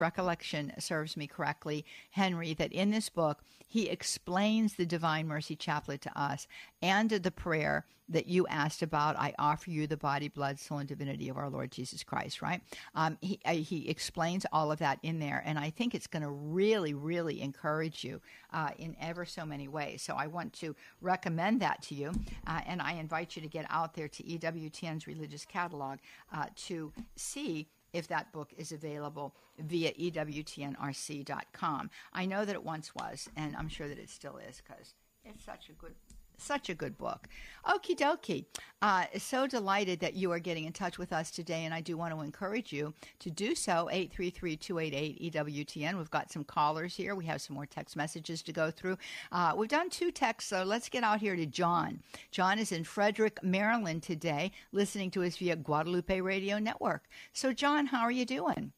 recollection serves me correctly, Henry, that in this book, he explains the Divine Mercy Chaplet to us and the prayer that you asked about, I offer you the body, blood, soul, and divinity of our Lord Jesus Christ, right? He explains all of that in there, and I think it's going to really, really encourage you in ever so many ways. So I want to recommend that to you, and I invite you to get out there to EWTN's Religious Catalog to see if that book is available via EWTNRC.com. I know that it once was, and I'm sure that it still is, because it's such a good book. Okie dokie. So delighted that you are getting in touch with us today, and I do want to encourage you to do so. 833-288-EWTN. We've got some callers here. We have some more text messages to go through. We've done 2 texts, so let's get out here to John. John is in Frederick, Maryland today, listening to us via Guadalupe Radio Network. So, John, how are you doing?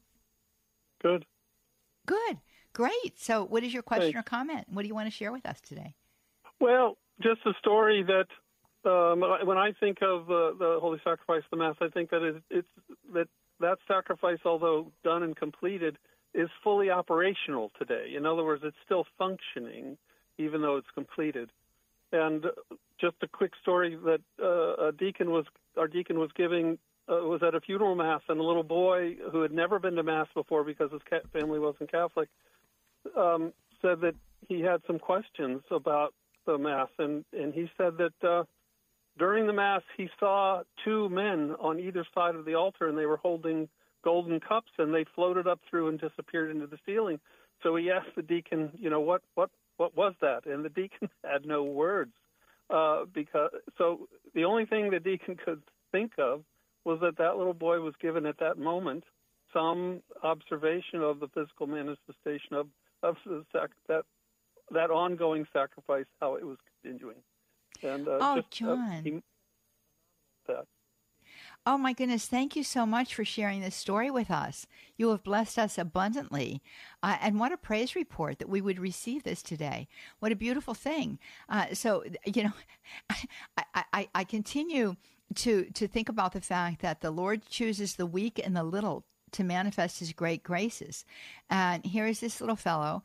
Good. Good. Great. So what is your question or comment? What do you want to share with us today? Well, just a story that when I think of the Holy Sacrifice, the Mass, I think that that sacrifice, although done and completed, is fully operational today. In other words, it's still functioning, even though it's completed. And just a quick story that our deacon was giving was at a funeral mass, and a little boy who had never been to Mass before because his family wasn't Catholic said that he had some questions about the Mass, and he said that during the Mass he saw 2 men on either side of the altar, and they were holding golden cups, and they floated up through and disappeared into the ceiling. So he asked the deacon, what was that? And the deacon had no words, so the only thing the deacon could think of was that little boy was given at that moment some observation of the physical manifestation of that ongoing sacrifice, how it was continuing. And John. Oh, my goodness. Thank you so much for sharing this story with us. You have blessed us abundantly. And what a praise report that we would receive this today. What a beautiful thing. I continue to think about the fact that the Lord chooses the weak and the little to manifest his great graces. And here is this little fellow,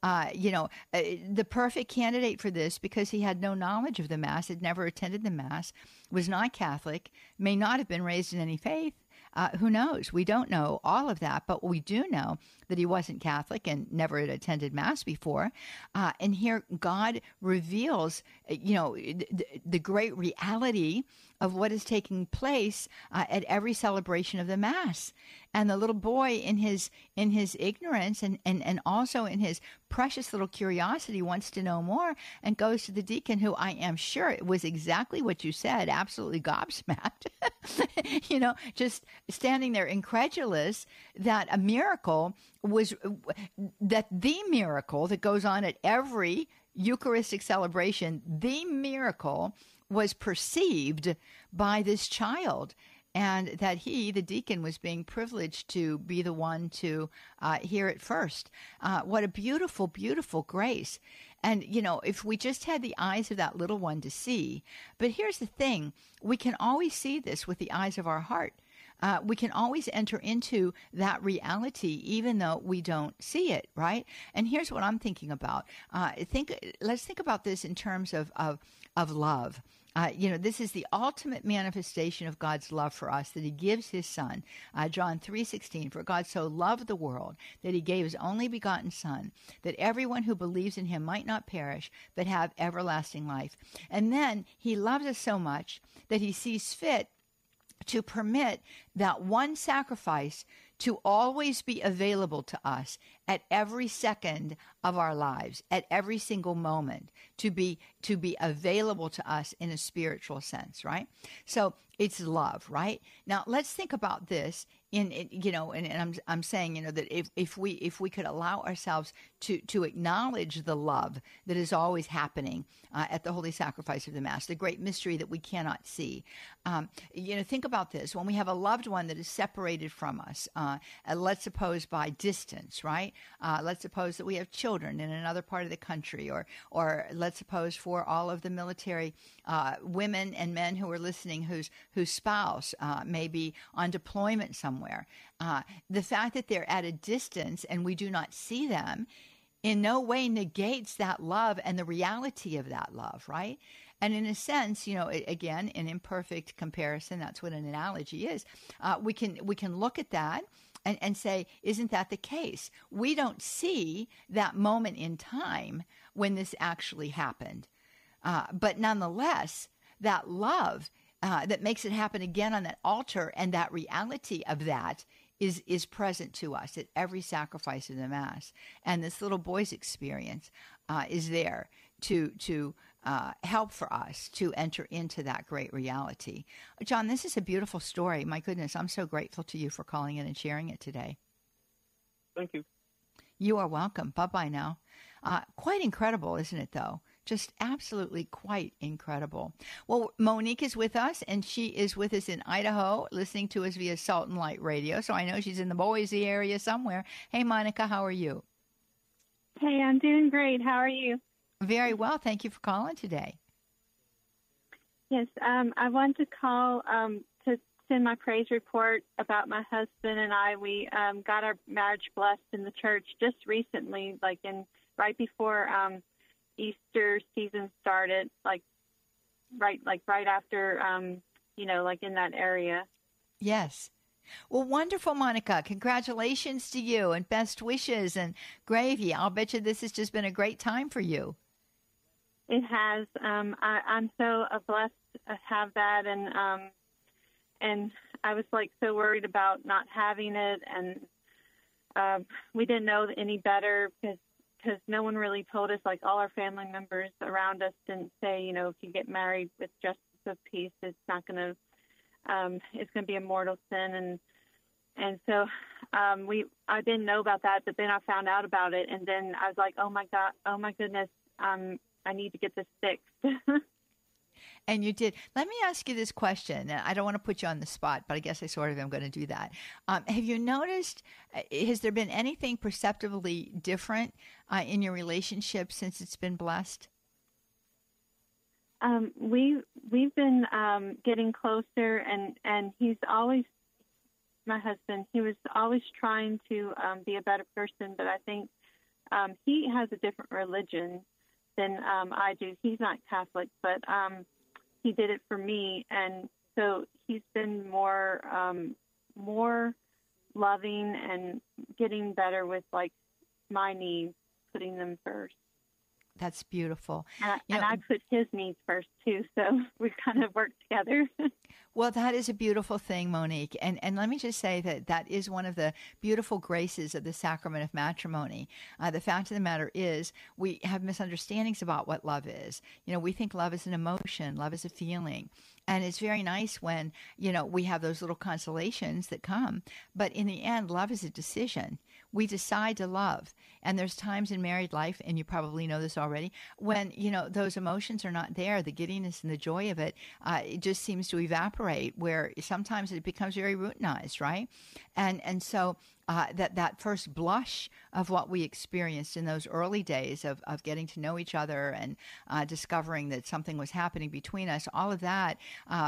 the perfect candidate for this, because he had no knowledge of the Mass, had never attended the Mass, was not Catholic, may not have been raised in any faith. Who knows? We don't know all of that, but we do know that he wasn't Catholic and never had attended Mass before. And here God reveals, the great reality of what is taking place at every celebration of the Mass. And the little boy, in his ignorance and also in his precious little curiosity, wants to know more and goes to the deacon, who I am sure it was exactly what you said, absolutely gobsmacked, just standing there incredulous that a miracle that the miracle that goes on at every Eucharistic celebration, the miracle was perceived by this child. And that he, the deacon, was being privileged to be the one to hear it first. What a beautiful, beautiful grace. And, if we just had the eyes of that little one to see. But here's the thing. We can always see this with the eyes of our heart. We can always enter into that reality, even though we don't see it, right? And here's what I'm thinking about. Let's think about this in terms of love. This is the ultimate manifestation of God's love for us, that he gives his son. John 3:16, for God so loved the world that he gave his only begotten son, that everyone who believes in him might not perish, but have everlasting life. And then he loves us so much that he sees fit to permit that one sacrifice to always be available to us at every second of our lives, at every single moment, to be available to us in a spiritual sense, right? So it's love, right? Now let's think about this and I'm saying, that if we could allow ourselves to acknowledge the love that is always happening at the Holy Sacrifice of the Mass, the great mystery that we cannot see. Think about this. When we have a loved one that is separated from us, let's suppose by distance, right? Let's suppose that we have children in another part of the country, or let's suppose for all of the military women and men who are listening whose spouse may be on deployment somewhere. somewhere. The fact that they're at a distance and we do not see them in no way negates that love and the reality of that love, right? And in a sense, again, an imperfect comparison, that's what an analogy is. We can look at that and say, isn't that the case? We don't see that moment in time when this actually happened. But nonetheless, that love that makes it happen again on that altar, and that reality of that is present to us at every sacrifice of the Mass. And this little boy's experience is there to help for us to enter into that great reality. John, this is a beautiful story. My goodness, I'm so grateful to you for calling in and sharing it today. Thank you. You are welcome. Bye-bye now. Quite incredible, isn't it, though? Just absolutely quite incredible. Well, Monique is with us, and she is with us in Idaho, listening to us via Salt and Light Radio. So I know she's in the Boise area somewhere. Hey, Monica, how are you? Hey, I'm doing great. How are you? Very well. Thank you for calling today. Yes, I wanted to call to send my praise report about my husband and I. We got our marriage blessed in the church just recently, right before Easter season started, right after, in that area. Yes. Well, wonderful, Monica. Congratulations to you and best wishes and gravy. I'll bet you this has just been a great time for you. It has. I'm so blessed to have that, and I was so worried about not having it, and we didn't know any better because no one really told us. All our family members around us didn't say, if you get married with justice of peace, it's not going to, it's going to be a mortal sin, and so I didn't know about that, but then I found out about it, and then I was like, oh my goodness, I need to get this fixed. And you did. Let me ask you this question. I don't want to put you on the spot, but I guess I sort of am going to do that. Have you noticed, has there been anything perceptibly different in your relationship since it's been blessed? We've been getting closer, and he's always, my husband, he was always trying to be a better person, but I think he has a different religion than I do. He's not Catholic, but he did it for me, and so he's been more loving and getting better with my needs, putting them first. That's beautiful. And I put his needs first, too, so we kind of work together. Well, that is a beautiful thing, Monique. And let me just say that is one of the beautiful graces of the sacrament of matrimony. The fact of the matter is we have misunderstandings about what love is. We think love is an emotion, love is a feeling. And it's very nice when, we have those little consolations that come. But in the end, love is a decision. We decide to love. And there's times in married life, and you probably know this already, when, those emotions are not there, the giddiness and the joy of it just seems to evaporate, where sometimes it becomes very routinized, right? And so that first blush of what we experienced in those early days of getting to know each other and discovering that something was happening between us, all of that,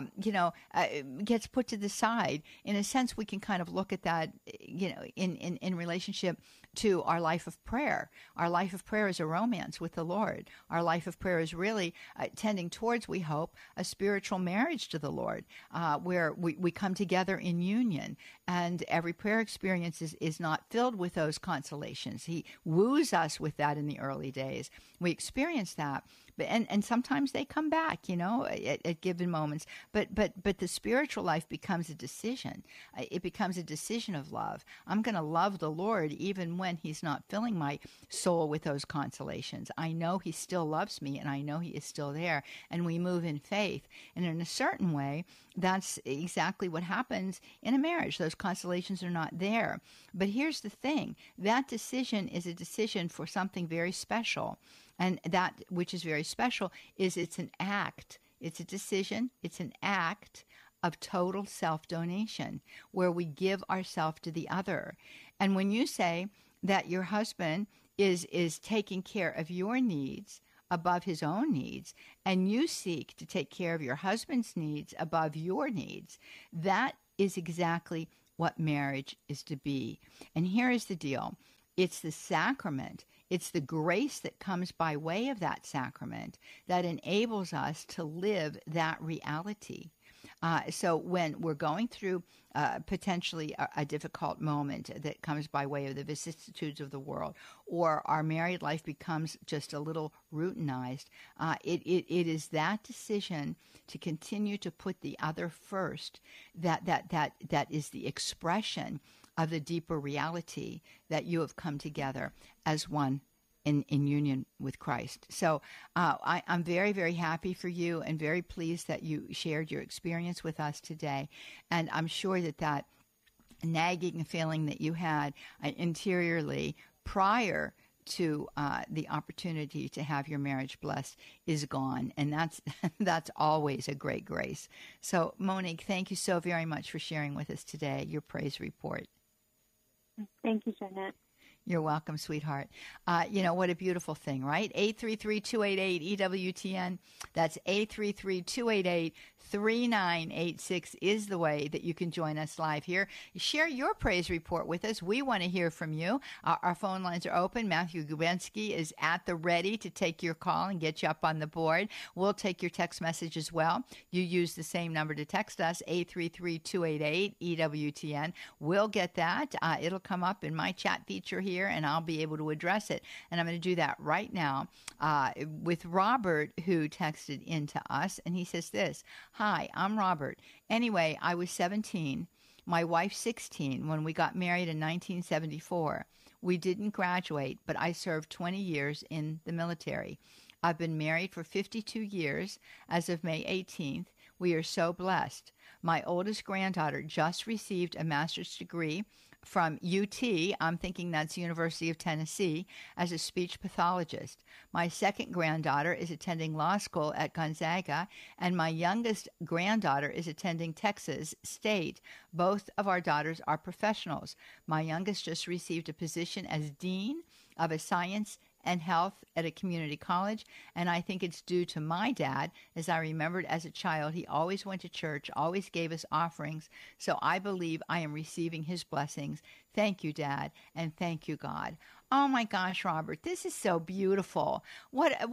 gets put to the side. In a sense, we can kind of look at that, in relationship to our life of prayer. Our life of prayer is a romance with the Lord. Our life of prayer is really tending towards, we hope, a spiritual marriage to the Lord, where we come together in union. And every prayer experience is not filled with those consolations. He woos us with that in the early days. We experience that. And sometimes they come back, at given moments. But the spiritual life becomes a decision. It becomes a decision of love. I'm going to love the Lord even when he's not filling my soul with those consolations. I know he still loves me, and I know he is still there. And we move in faith. And in a certain way, that's exactly what happens in a marriage. Those consolations are not there. But here's the thing. That decision is a decision for something very special. And that which is very special is it's an act. It's a decision. It's an act of total self-donation where we give ourselves to the other. And when you say that your husband is taking care of your needs above his own needs, and you seek to take care of your husband's needs above your needs, that is exactly what marriage is to be. And here is the deal. It's the sacrament. It's the grace that comes by way of that sacrament that enables us to live that reality. So when we're going through potentially a difficult moment that comes by way of the vicissitudes of the world, or our married life becomes just a little routinized, it is that decision to continue to put the other first that is the expression of the deeper reality that you have come together as one in union with Christ. So I'm very, very happy for you and very pleased that you shared your experience with us today. And I'm sure that nagging feeling that you had interiorly prior to the opportunity to have your marriage blessed is gone. And that's always a great grace. So, Monique, thank you so very much for sharing with us today your praise report. Thank you, Jeanette. You're welcome, sweetheart. What a beautiful thing, right? 833-288-EWTN. That's 833-288-3986 is the way that you can join us live here. Share your praise report with us. We want to hear from you. Our phone lines are open. Matthew Gubensky is at the ready to take your call and get you up on the board. We'll take your text message as well. You use the same number to text us, 833-288-EWTN. We'll get that. It'll come up in my chat feature here, and I'll be able to address it. And I'm going to do that right now with Robert, who texted into us. And he says this: "Hi, I'm Robert. Anyway, I was 17, my wife 16, when we got married in 1974. We didn't graduate, but I served 20 years in the military. I've been married for 52 years as of May 18th. We are so blessed. My oldest granddaughter just received a master's degree from UT, I'm thinking that's University of Tennessee, as a speech pathologist. My second granddaughter is attending law school at Gonzaga, and my youngest granddaughter is attending Texas State. Both of our daughters are professionals. My youngest just received a position as dean of a science and health at a community college, and I think it's due to my dad. As I remembered as a child, he always went to church, always gave us offerings, so I believe I am receiving his blessings. Thank you, Dad, and thank you, God." Oh my gosh, Robert, this is so beautiful. What a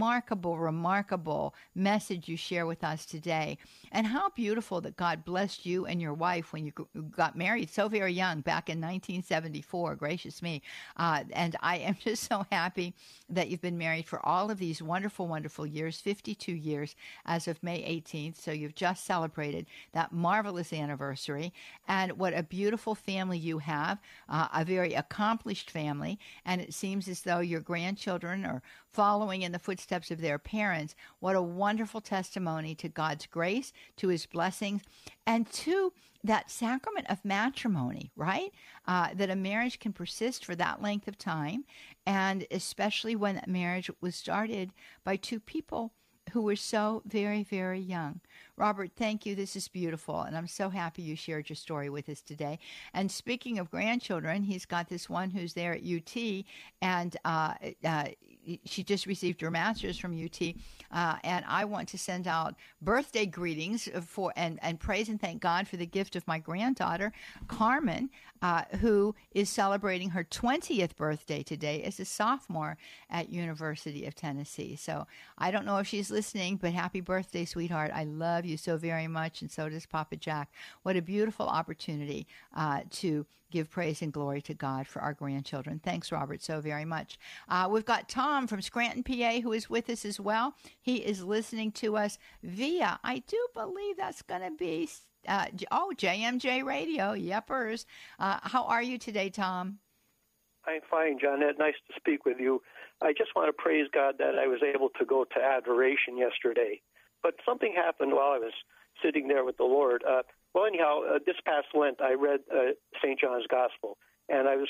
remarkable message you share with us today. And how beautiful that God blessed you and your wife when you got married so very young, back in 1974. Gracious me. And I am just so happy that you've been married for all of these wonderful, wonderful years, 52 years as of May 18th. So you've just celebrated that marvelous anniversary. And what a beautiful family you have, a very accomplished family. And it seems as though your grandchildren are following in the footsteps of their parents. What a wonderful testimony to God's grace, to his blessings, and to that sacrament of matrimony, right? That a marriage can persist for that length of time, and especially when that marriage was started by two people who were so very, very young. Robert, thank you. This is beautiful, and I'm so happy you shared your story with us today. And speaking of grandchildren, he's got this one who's there at UT, and she just received her master's from UT, and I want to send out birthday greetings and praise and thank God for the gift of my granddaughter, Carmen, who is celebrating her 20th birthday today as a sophomore at University of Tennessee. So I don't know if she's listening, but happy birthday, sweetheart. I love you so very much, and so does Papa Jack. What a beautiful opportunity to give praise and glory to God for our grandchildren. Thanks, Robert, so very much. We've got Tom from Scranton, PA, who is with us as well. He is listening to us via, I do believe that's going to be, JMJ Radio. Yepers. How are you today, Tom? I'm fine, Jeanette. Nice to speak with you. I just want to praise God that I was able to go to adoration yesterday. But something happened while I was sitting there with the Lord. Well, anyhow, this past Lent, I read St. John's Gospel, and I was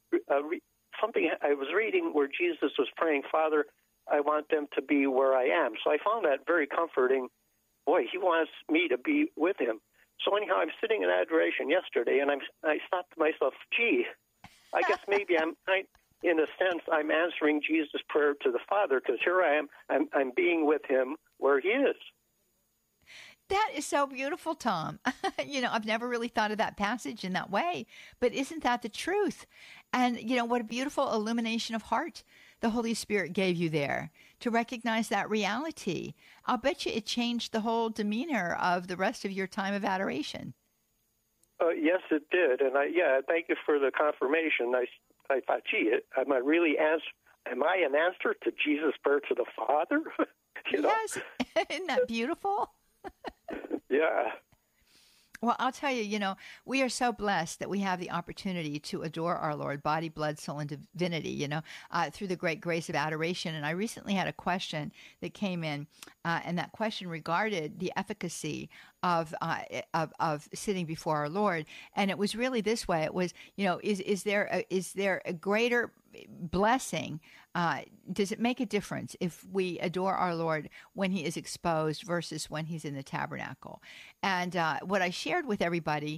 I was reading where Jesus was praying, "Father, I want them to be where I am." So I found that very comforting. Boy, he wants me to be with him. So anyhow, I'm sitting in adoration yesterday, and I thought to myself, gee, I guess maybe in a sense, I'm answering Jesus' prayer to the Father, because here I am, I'm being with him where he is. That is so beautiful, Tom. I've never really thought of that passage in that way, but isn't that the truth? And, what a beautiful illumination of heart the Holy Spirit gave you there to recognize that reality. I'll bet you it changed the whole demeanor of the rest of your time of adoration. Yes, it did. And thank you for the confirmation. I thought, gee, am I an answer to Jesus' prayer to the Father? Yes. Isn't that beautiful? Yeah. Well, I'll tell you, we are so blessed that we have the opportunity to adore our Lord, body, blood, soul, and divinity, through the great grace of adoration. And I recently had a question that came in, and that question regarded the efficacy of sitting before our Lord. And it was really this way. It was, is there a greater blessing? Does it make a difference if we adore our Lord when he is exposed versus when he's in the tabernacle? And what I shared with everybody,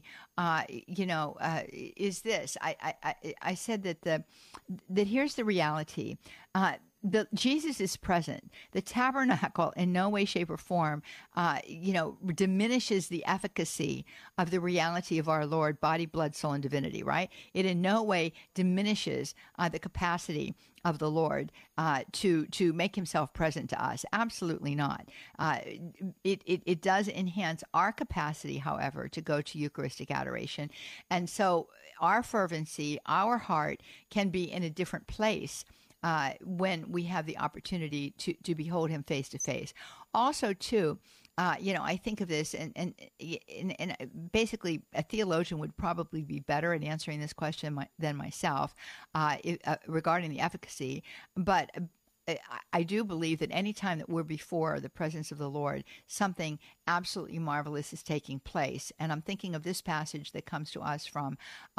is this. I said that here's the reality. Jesus is present. The tabernacle in no way, shape, or form, diminishes the efficacy of the reality of our Lord, body, blood, soul, and divinity, right? It in no way diminishes the capacity of the Lord to make himself present to us. Absolutely not. It does enhance our capacity, however, to go to Eucharistic adoration. And so our fervency, our heart can be in a different place when we have the opportunity to behold him face to face. Also, too, I think of this, and basically a theologian would probably be better at answering this question than myself regarding the efficacy. But I do believe that any time that we're before the presence of the Lord, something absolutely marvelous is taking place. And I'm thinking of this passage that comes to us from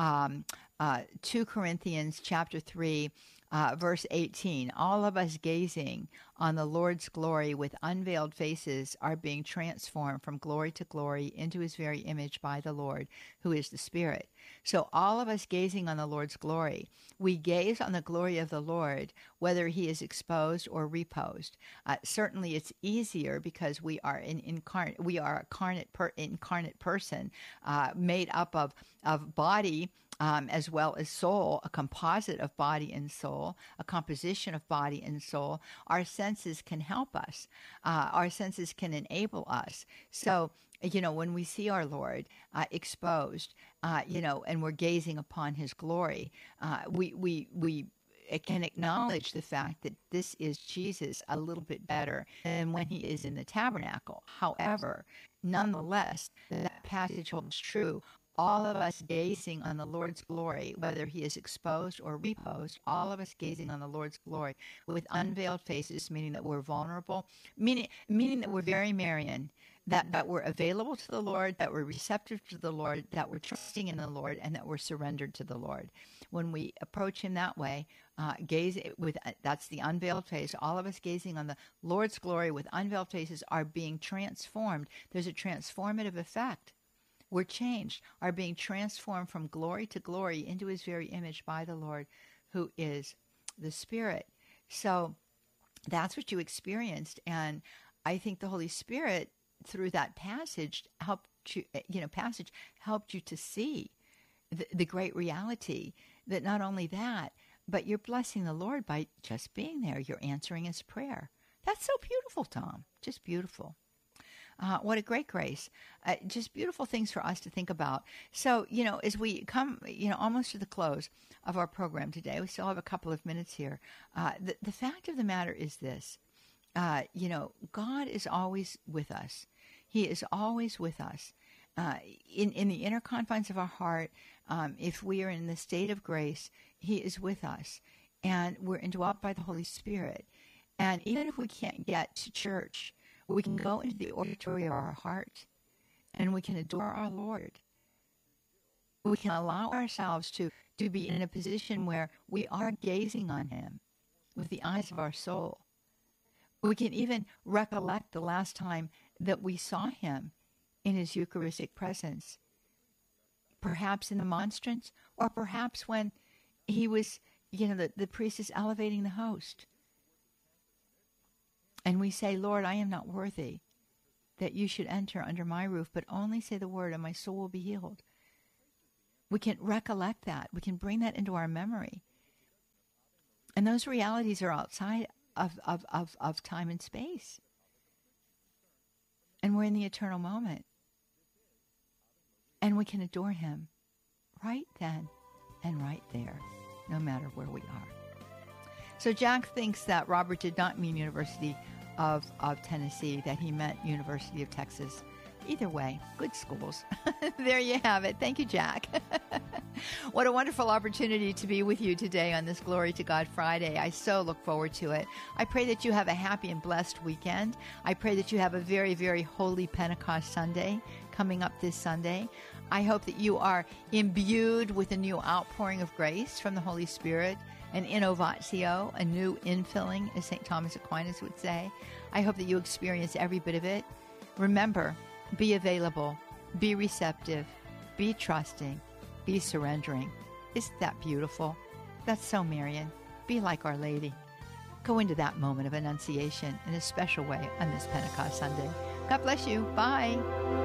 2 Corinthians chapter 3, verse 18. All of us gazing on the Lord's glory with unveiled faces are being transformed from glory to glory into his very image by the Lord, who is the Spirit. So all of us gazing on the Lord's glory, we gaze on the glory of the Lord, whether he is exposed or reposed. Certainly it's easier because we are incarnate person, made up of body, as well as soul, a composite of body and soul, a composition of body and soul. Our senses can help us. Our senses can enable us. So, when we see our Lord exposed, and we're gazing upon his glory, we can acknowledge the fact that this is Jesus a little bit better than when he is in the tabernacle. However, nonetheless, that passage holds true. All of us gazing on the Lord's glory, whether he is exposed or reposed, all of us gazing on the Lord's glory with unveiled faces, meaning that we're vulnerable, meaning that we're very Marian, that we're available to the Lord, that we're receptive to the Lord, that we're trusting in the Lord, and that we're surrendered to the Lord. When we approach him that way, that's the unveiled face. All of us gazing on the Lord's glory with unveiled faces are being transformed. There's a transformative effect. We're changed, are being transformed from glory to glory into his very image by the Lord, who is the Spirit. So that's what you experienced. And I think the Holy Spirit, through that passage, helped you to see the great reality that not only that, but you're blessing the Lord by just being there. You're answering his prayer. That's so beautiful, Tom. Just beautiful. What a great grace. Just beautiful things for us to think about. So, as we come, almost to the close of our program today, we still have a couple of minutes here. The fact of the matter is this, God is always with us. He is always with us. In the inner confines of our heart, if we are in the state of grace, he is with us. And we're indwelt by the Holy Spirit. And even if we can't get to church, we can go into the oratory of our heart and we can adore our Lord. We can allow ourselves to be in a position where we are gazing on him with the eyes of our soul. We can even recollect the last time that we saw him in his Eucharistic presence, perhaps in the monstrance, or perhaps when he was, the priest is elevating the host. And we say, Lord, I am not worthy that you should enter under my roof, but only say the word and my soul will be healed. We can recollect that. We can bring that into our memory. And those realities are outside of time and space. And we're in the eternal moment. And we can adore him right then and right there, no matter where we are. So Jack thinks that Robert did not mean University of Tennessee, that he meant University of Texas. Either way, good schools. There you have it. Thank you, Jack. What a wonderful opportunity to be with you today on this Glory to God Friday. I so look forward to it. I pray that you have a happy and blessed weekend. I pray that you have a very, very holy Pentecost Sunday coming up this Sunday. I hope that you are imbued with a new outpouring of grace from the Holy Spirit, an innovatio, a new infilling, as St. Thomas Aquinas would say. I hope that you experience every bit of it. Remember, be available, be receptive, be trusting, be surrendering. Isn't that beautiful? That's so Marian. Be like Our Lady. Go into that moment of Annunciation in a special way on this Pentecost Sunday. God bless you. Bye.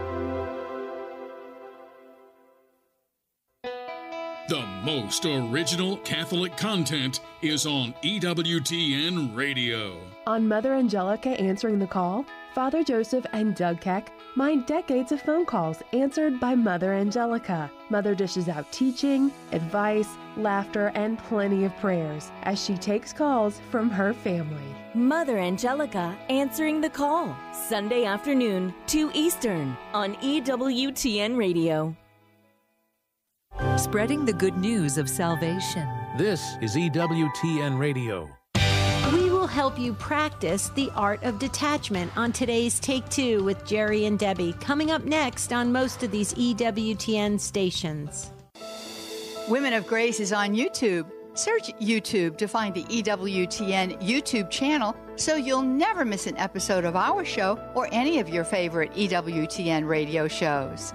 The most original Catholic content is on EWTN Radio. On Mother Angelica Answering the Call, Father Joseph and Doug Keck mine decades of phone calls answered by Mother Angelica. Mother dishes out teaching, advice, laughter, and plenty of prayers as she takes calls from her family. Mother Angelica Answering the Call, Sunday afternoon, 2 Eastern, on EWTN Radio. Spreading the good news of salvation. This is EWTN Radio. We will help you practice the art of detachment on today's Take Two with Jerry and Debbie, coming up next on most of these EWTN stations. Women of Grace is on YouTube. Search YouTube to find the EWTN YouTube channel so you'll never miss an episode of our show or any of your favorite EWTN radio shows.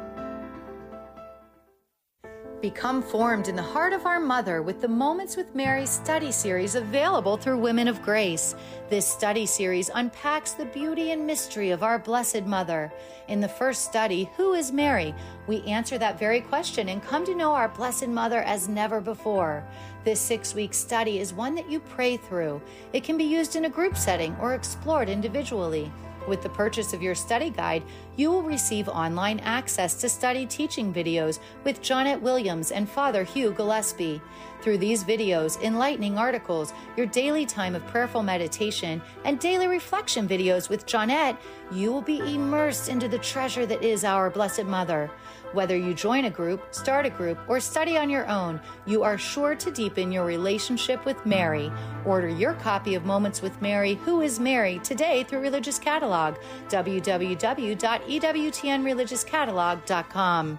Become formed in the heart of our Mother with the Moments with Mary study series available through Women of Grace. This study series unpacks the beauty and mystery of our Blessed Mother. In the first study, Who is Mary? We answer that very question and come to know our Blessed Mother as never before. This 6-week study is one that you pray through. It can be used in a group setting or explored individually. With the purchase of your study guide, you will receive online access to study teaching videos with Jonette Williams and Father Hugh Gillespie. Through these videos, enlightening articles, your daily time of prayerful meditation, and daily reflection videos with Jonette, you will be immersed into the treasure that is our Blessed Mother. Whether you join a group, start a group, or study on your own, you are sure to deepen your relationship with Mary. Order your copy of Moments with Mary, Who is Mary, today through Religious Catalog, www.ewtnreligiouscatalog.com.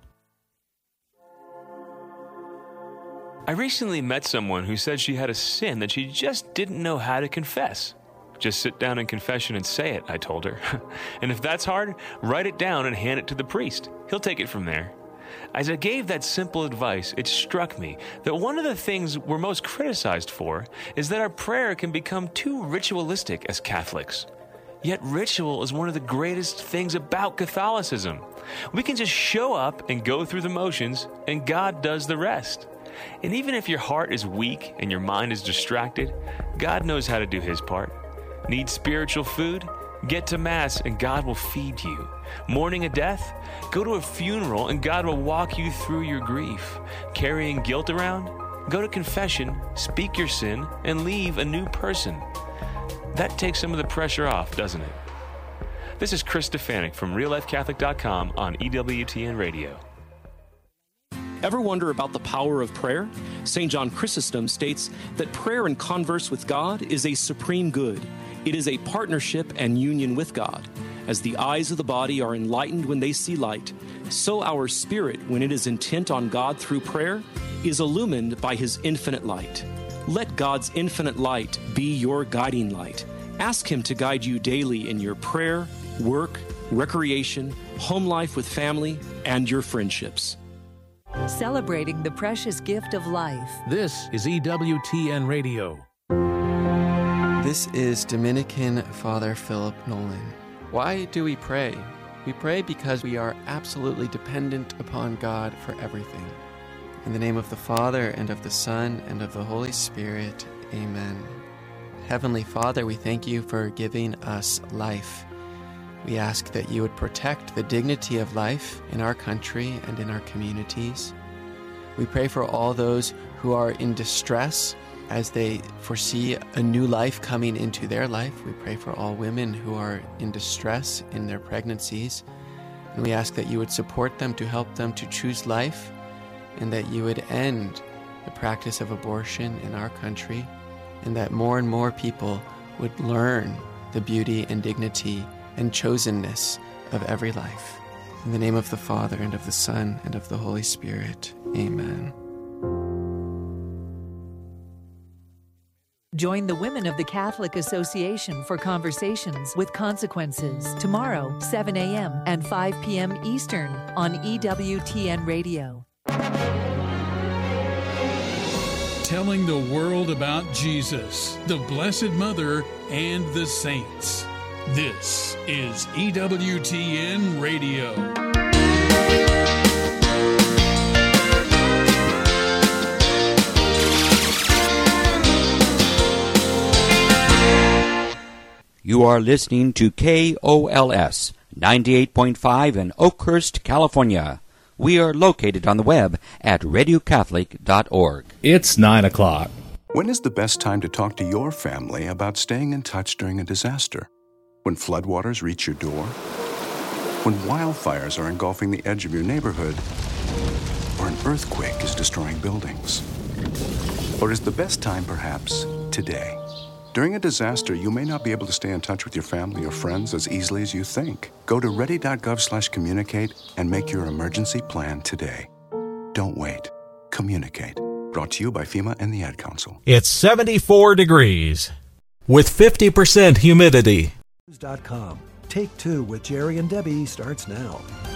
I recently met someone who said she had a sin that she just didn't know how to confess. Just sit down in confession and say it, I told her. And if that's hard, write it down and hand it to the priest. He'll take it from there. As I gave that simple advice, it struck me that one of the things we're most criticized for is that our prayer can become too ritualistic as Catholics. Yet ritual is one of the greatest things about Catholicism. We can just show up and go through the motions, and God does the rest. And even if your heart is weak and your mind is distracted, God knows how to do His part. Need spiritual food? Get to Mass and God will feed you. Mourning a death? Go to a funeral and God will walk you through your grief. Carrying guilt around? Go to confession, speak your sin, and leave a new person. That takes some of the pressure off, doesn't it? This is Chris Stefanik from RealLifeCatholic.com on EWTN Radio. Ever wonder about the power of prayer? St. John Chrysostom states that prayer and converse with God is a supreme good. It is a partnership and union with God. As the eyes of the body are enlightened when they see light, so our spirit, when it is intent on God through prayer, is illumined by His infinite light. Let God's infinite light be your guiding light. Ask Him to guide you daily in your prayer, work, recreation, home life with family, and your friendships. Celebrating the precious gift of life. This is EWTN Radio. This is Dominican Father Philip Nolan. Why do we pray? We pray because we are absolutely dependent upon God for everything. In the name of the Father, and of the Son, and of the Holy Spirit, amen. Heavenly Father, we thank you for giving us life. We ask that you would protect the dignity of life in our country and in our communities. We pray for all those who are in distress as they foresee a new life coming into their life. We pray for all women who are in distress in their pregnancies. And we ask that you would support them to help them to choose life, and that you would end the practice of abortion in our country, and that more and more people would learn the beauty and dignity and chosenness of every life. In the name of the Father, and of the Son, and of the Holy Spirit, amen. Join the Women of the Catholic Association for Conversations with Consequences tomorrow, 7 a.m. and 5 p.m. Eastern on EWTN Radio. Telling the world about Jesus, the Blessed Mother, and the saints. This is EWTN Radio. You are listening to KOLS 98.5 in Oakhurst, California. We are located on the web at radiocatholic.org. It's 9 o'clock. When is the best time to talk to your family about staying in touch during a disaster? When floodwaters reach your door? When wildfires are engulfing the edge of your neighborhood? Or an earthquake is destroying buildings? Or is the best time perhaps today? During a disaster, you may not be able to stay in touch with your family or friends as easily as you think. Go to ready.gov/communicate and make your emergency plan today. Don't wait. Communicate. Brought to you by FEMA and the Ad Council. It's 74 degrees with 50% humidity. Take Two with Jerry and Debbie starts now.